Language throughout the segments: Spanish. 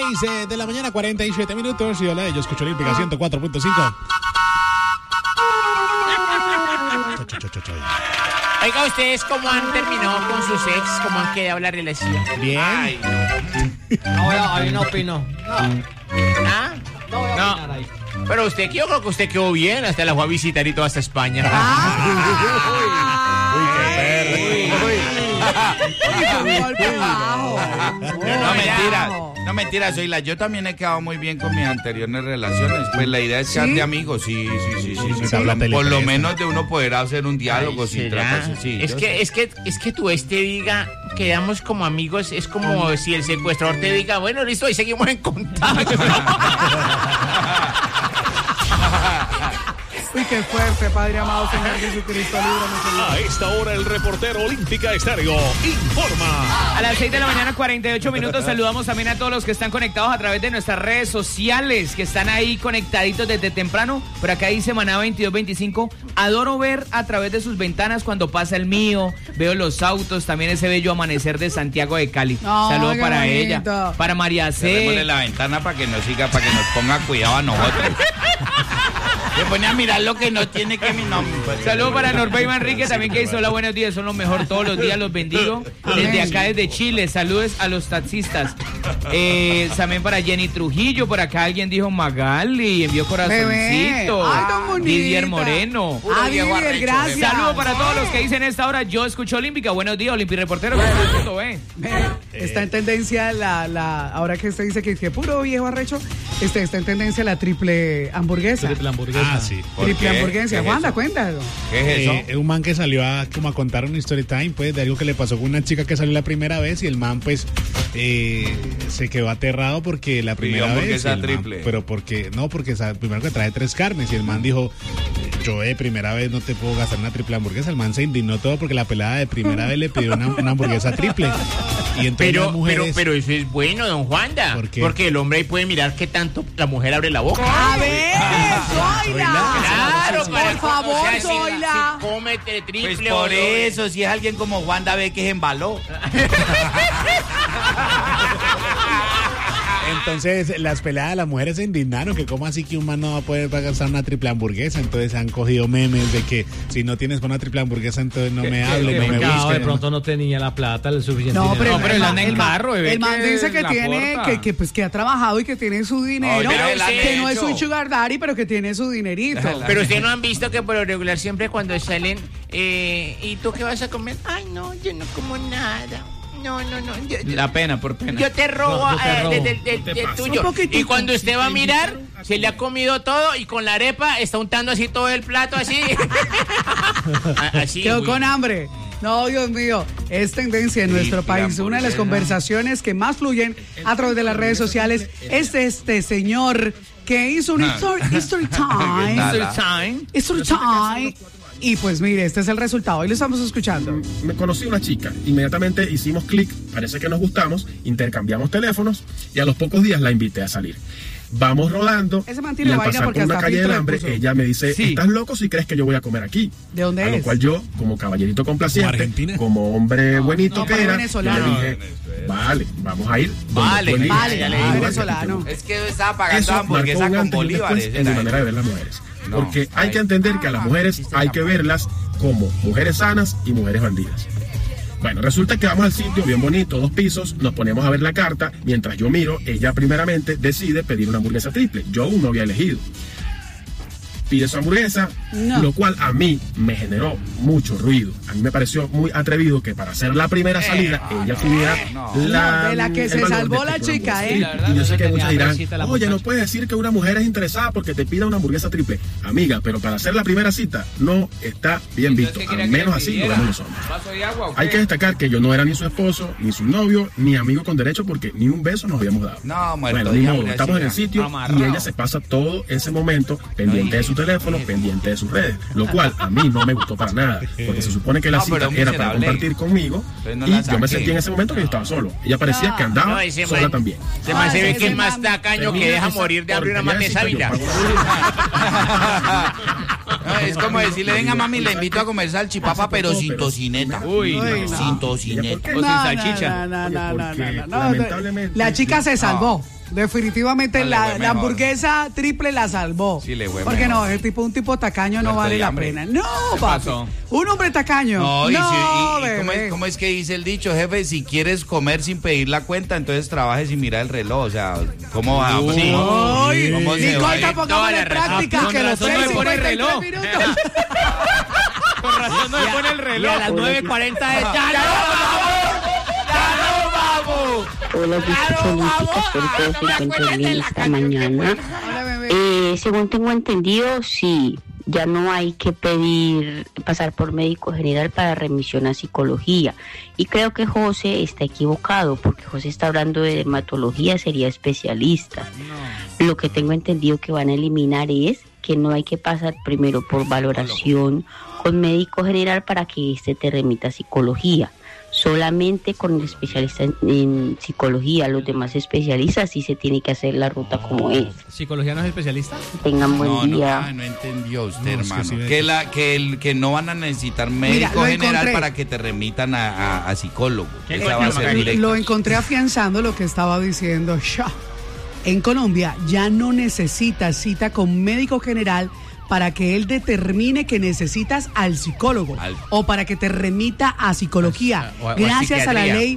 6 de la mañana, 47 minutos. Y hola, yo escucho Olímpica 104.5. Oiga, ¿ustedes cómo han terminado con sus ex? ¿Cómo han quedado la relación? Bien. Ay, no, ahí no opino. ¿Ah? No voy a opinar ahí. Pero yo creo que usted quedó bien, hasta la fue a visitar y todo hasta España. Uy, qué perro. No mentiras, Zoila, yo también he quedado muy bien con mis anteriores relaciones. Pues la idea es quedar de amigos, sí. Por lo menos de uno poder hacer un diálogo sin tratarse. Sí, es que tu te diga, quedamos como amigos, es como si el secuestrador te diga, bueno, listo, y seguimos en contacto. Uy, qué fuerte, Padre amado, Señor Jesucristo, líbranos, Señor. A esta hora el reportero Olímpica Estéreo informa. A las 6 de la mañana, 48 minutos, saludamos también a todos los que están conectados a través de nuestras redes sociales, que están ahí conectaditos desde temprano. Por acá dice Maná 2225, adoro ver a través de sus ventanas cuando pasa el mío, veo los autos, también ese bello amanecer de Santiago de Cali. Saludos para bonito. ella, para María C. Cerrémosle la ventana para que nos siga, para que nos ponga cuidado a nosotros. Se pone a mirar lo que no tiene que mi nombre. Saludos para Norbey Manrique también, que dice hola, buenos días, son los mejor todos los días, los bendigo. Desde acá, desde Chile, saludos a los taxistas. También para Jenny Trujillo, por acá alguien dijo Magali, envió corazoncito. Ay, tan bonita. Didier Moreno. Didier, gracias. Saludos para todos los que dicen esta hora, yo escucho Olímpica, buenos días, Olímpica Reportero. Está en tendencia ahora que usted dice que puro viejo arrecho, está en tendencia la triple hamburguesa. Triple hamburguesa. Ah, sí. Triple hamburguesa. ¿Qué es Wanda, eso? cuéntalo. ¿Qué es eso? Un man que salió a contar un story time, pues, de algo que le pasó con una chica que salió la primera vez y el man, pues, se quedó aterrado porque la primera vez... hamburguesa Man, triple. pero porque primero que trae 3 carnes y el man dijo, yo primera vez no te puedo gastar una triple hamburguesa. El man se indignó todo porque la pelada de primera vez le pidió una hamburguesa triple. Y entonces las mujeres... pero eso es bueno, don Juanda. ¿Por qué? Porque el hombre ahí puede mirar qué tanto la mujer abre la boca. A ver, Zoila. Claro, Por favor, Zoila. Si cómete triple. Pues por eso, si es alguien como Wanda ve que es embaló. Entonces las peladas de las mujeres se indignaron que cómo así que un man no va a poder gastar una triple hamburguesa. Entonces han cogido memes de que si no tienes para una triple hamburguesa entonces no me hables, no me busques. De pronto no tenía la plata, el suficiente No, dinero. pero él anda en carro. El man dice que tiene, que ha trabajado y que tiene su dinero, que no es un sugar daddy, pero que tiene su dinerito. Pero ustedes no han visto que por lo regular siempre cuando salen, ¿y tú qué vas a comer? Ay, no, yo no como nada. No. La pena, por pena. Yo te robo del tuyo. Un poquitico. Y cuando usted va a mirar, se le ha comido todo y con la arepa está untando así todo el plato, así. Así. Quedó con hambre. No, Dios mío, es tendencia en nuestro país. Una de las conversaciones que más fluyen a través de las redes sociales es este señor que hizo un story time. Y pues mire, este es el resultado. Hoy lo estamos escuchando. Me conocí a una chica, inmediatamente hicimos clic, parece que nos gustamos, intercambiamos teléfonos y a los pocos días la invité a salir. Vamos rodando Ese man y tiene al vaina pasar porque por una hasta calle del filtro le hambre, puso. ella me dice, Sí. ¿estás loco si crees que yo voy a comer aquí? ¿De dónde A es? lo cual yo, como caballerito ¿Como complaciente, Argentina? como hombre buenito no, que pero era, venezolano. yo le dije, vale, vamos a ir. donde Vale, tú elijas. vale, Al vale, lugar que a ti te venezolano. guste. Es que estaba pagando Eso hamburguesa marcó un con antes y un bolívares. después en mi manera de ver las mujeres. No, Porque hay que entender que a las mujeres hay que verlas como mujeres sanas y mujeres bandidas. Bueno, resulta que vamos al sitio bien bonito, 2 pisos, nos ponemos a ver la carta, mientras yo miro, ella primeramente decide pedir una hamburguesa triple, yo aún no había elegido. Pide su hamburguesa, lo cual a mí me generó mucho ruido. A mí me pareció muy atrevido que para hacer la primera salida ella tuviera de la que el se valor salvó de la pedir una chica, hamburguesa ¿eh? La verdad, triple. Y yo no sé que tenía muchos dirán, hamburguesita la oye, no muchacha. puedes decir que una mujer es interesada porque te pida una hamburguesa triple. Amiga, pero para hacer la primera cita no está bien visto. Al menos así lo vemos los hombres. ¿Vaso de agua o Hay qué? que destacar que yo no era ni su esposo, ni su novio, ni amigo con derecho porque ni un beso nos habíamos dado. No, muerto Bueno, de ni modo, hambre, estamos en el chica. sitio Amarrado. y ella se pasa todo ese momento pendiente de su teléfono, pendiente de sus redes, lo cual a mí no me gustó para nada, porque se supone que la No, cita pero era para miserable. compartir conmigo Pues no y la yo me saqué. sentí en ese momento que yo estaba solo. Ella parecía que andaba No, ese sola man- también. Se me se ve ese que es más man- tacaño que Termina deja esa morir de hambre una porquería mate de cita, yo sábila. pago No, es como decirle, venga mami, le invito a comer salchipapa, pero sin tocineta. Uy, Uy, Sin tocineta. O sin salchicha. No. Porque lamentablemente La chica se salvó. definitivamente la hamburguesa triple la salvó. Sí, le fue porque mejor. un tipo tacaño no vale la pena. No, papi. Un hombre tacaño. ¿Cómo es que dice el dicho, jefe? Si quieres comer sin pedir la cuenta, entonces trabajes sin mirar el reloj. O sea, ¿cómo va? Sí. ¿Cómo se va? Nicolta, pongámosle en práctica que los 6:53 minutos. Con razón no me pone el reloj. Y a las 9:40 es ¡ya no vamos! Hola, Olímpica, espero que todos se encuentren bien esta mañana. Hola, bebé. Según tengo entendido, sí, ya no hay que pasar por médico general para remisión a psicología. Y creo que José está equivocado, porque José está hablando de dermatología, sería especialista. No. Lo que tengo entendido que van a eliminar es que no hay que pasar primero por valoración con médico general para que te remita a psicología. Solamente con el especialista en psicología, los demás especialistas sí se tiene que hacer la ruta como es. ¿Psicología no es especialista? Tengan buen día. No entendió usted, hermano. Que no van a necesitar médico general para que te remitan a psicólogo. Esa va a ser directa. Lo encontré afianzando lo que estaba diciendo. En Colombia ya no necesitas cita con médico general para que él determine que necesitas al psicólogo o para que te remita a psicología. Gracias a la ley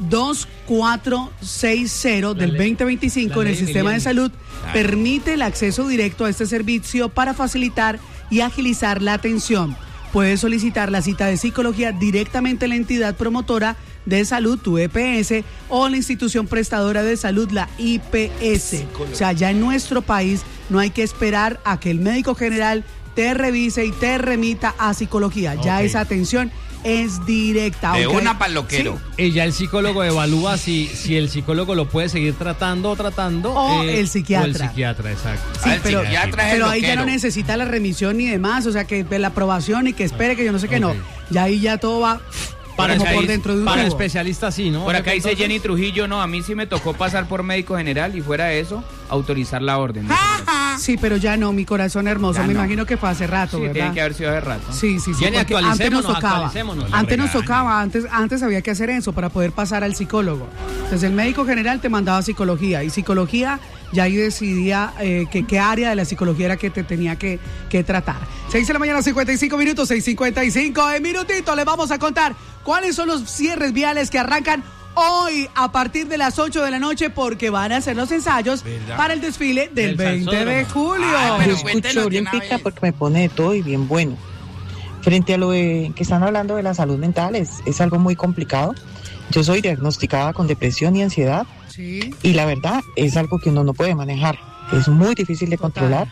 2460 del 2025 en el sistema de salud, permite el acceso directo a este servicio para facilitar y agilizar la atención. Puedes solicitar la cita de psicología directamente en la entidad promotora de salud, tu EPS, o la institución prestadora de salud, la IPS. O sea, ya en nuestro país no hay que esperar a que el médico general te revise y te remita a psicología. Ya esa atención es directa. De una pa'l loquero. Sí. Y ya el psicólogo evalúa si el psicólogo lo puede seguir tratando. O el psiquiatra. O el psiquiatra, exacto. Sí, pero ahí ya no loquero. necesita la remisión ni demás, o sea, que la aprobación y que espere que yo no sé qué, no. Ya ahí ya todo va... Para por dentro de un tubo. especialistas sí, ¿no? Por acá dice Jenny Trujillo, no, a mí sí me tocó pasar por médico general y fuera de eso, autorizar la orden. Sí, pero ya no, mi corazón hermoso, Ya me no. imagino que fue hace rato, Sí, ¿verdad? tiene que haber sido hace rato. Sí, Jenny, porque antes nos tocaba. actualicémonos. Antes había que hacer eso para poder pasar al psicólogo. Entonces el médico general te mandaba psicología y psicología ya ahí decidía qué área de la psicología era que te tenía que tratar. 6 de la mañana, 55 minutos, 6:55. En minutito les vamos a contar cuáles son los cierres viales que arrancan hoy a partir de las 8 de la noche porque van a hacer los ensayos para el desfile del 20 de julio. Yo escucho Olímpica porque me pone de todo y bien bueno. Frente a lo que están hablando de la salud mental, es algo muy complicado. Yo soy diagnosticada con depresión y ansiedad. Sí. Y la verdad es algo que uno no puede manejar. Es muy difícil de controlar.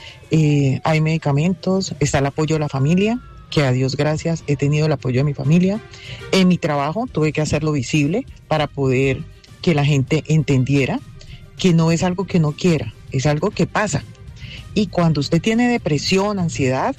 Hay medicamentos, está el apoyo de la familia, que a Dios gracias he tenido el apoyo de mi familia. En mi trabajo tuve que hacerlo visible para poder que la gente entendiera que no es algo que no quiera, es algo que pasa. Y cuando usted tiene depresión, ansiedad,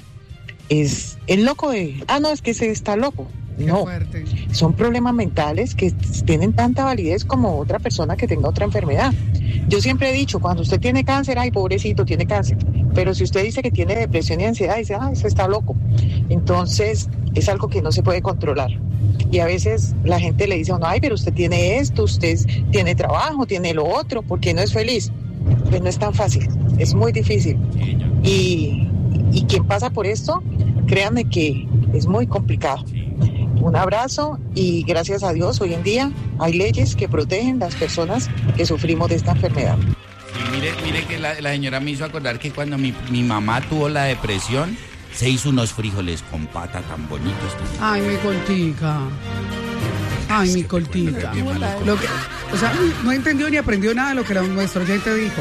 es el loco de, no, es que se está loco. No, son problemas mentales que tienen tanta validez como otra persona que tenga otra enfermedad. Yo siempre he dicho, cuando usted tiene cáncer, ay, pobrecito, tiene cáncer. Pero si usted dice que tiene depresión y ansiedad, dice, se está loco. Entonces, es algo que no se puede controlar. Y a veces la gente le dice a uno, ay, pero usted tiene esto, usted tiene trabajo, tiene lo otro, ¿por qué no es feliz? Pues no es tan fácil, es muy difícil. Y quien pasa por esto, créanme que es muy complicado. Un abrazo y gracias a Dios hoy en día hay leyes que protegen a las personas que sufrimos de esta enfermedad. Y mire que la señora me hizo acordar que cuando mi mamá tuvo la depresión, se hizo unos frijoles con pata tan bonitos. Ay, mi coltica. Ay, mi coltica. O sea, no entendió ni aprendió nada de lo que nuestro oyente dijo.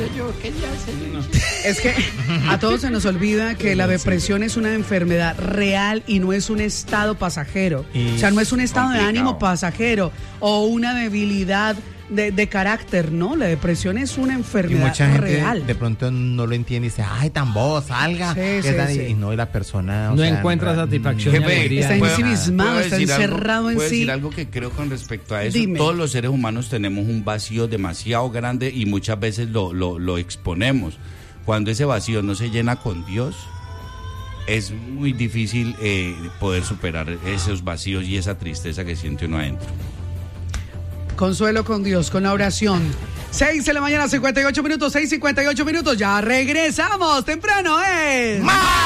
Es que a todos se nos olvida que la depresión es una enfermedad real y no es un estado pasajero. O sea, no es un estado de ánimo pasajero o una debilidad de carácter, ¿no? La depresión es una enfermedad real. Y mucha gente de pronto no lo entiende y dice, ay, tan vos, salga. Y no, y la persona no encuentra satisfacción. Está ensimismado, está encerrado en sí. Puedo decir algo que creo con respecto a eso. Dime. Todos los seres humanos tenemos un vacío demasiado grande y muchas veces lo exponemos. Cuando ese vacío no se llena con Dios, es muy difícil poder superar esos vacíos y esa tristeza que siente uno adentro. consuelo con Dios, con la oración. 6 de la mañana, 58 minutos, 6:58 minutos. Ya regresamos. Temprano es...